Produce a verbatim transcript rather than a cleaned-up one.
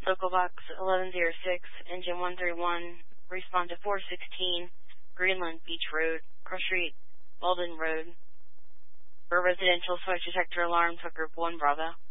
Local Box eleven oh six, Engine one three one, respond to four sixteen, Greenland Beach Road, Cross Street, Walden Road. For residential smoke detector alarm, for Group one Bravo.